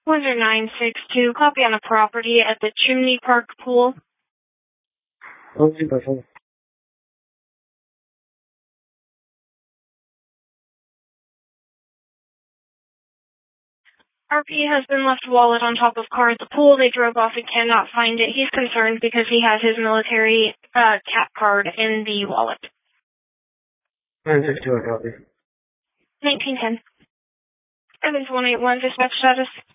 Wizard 962, copy on a property at the Chimney Park Pool. Okay, perfect. RP has been left wallet on top of car at the pool. They drove off and cannot find it. He's concerned because he has his military cap card in the wallet. 962, copy. 1910. Evans 181, dispatch status.